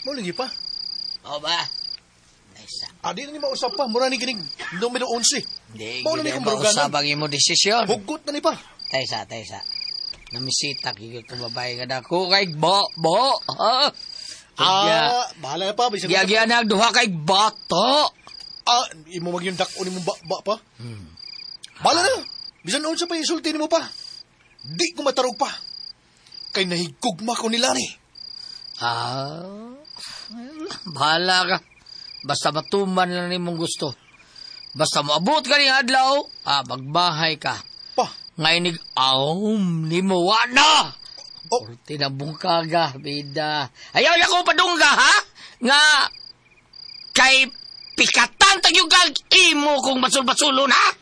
Muli pa. O ba? Taysa. Di na ni mausap pa. Mura ni kinig. Numero 11. Hindi, Mao na ni gina kong baruganan. mausap ang imo desisyon. Hugot na ni pa. Taysa. Namisita kaya kong babae ka na ko kay bo. Bahala na pa. Giyagya na duha kay bato. Imo mag yung dako ni mo ba pa. Bahala na. Bisan noon sa pa isulti ni mo pa. Di ko matarog pa. Kay nahigugma ko nila ni. Bahala ka. Basta matuman lang ni mong gusto. Basta maabot ka ni adlaw, magbahay ka. Pa. Ngayon ni mo wala. Oh. Tinabong ka, bida. Ayaw na ko padungga, ha? Nga, kay pikatan tayo imo kung basul-basulon, ha?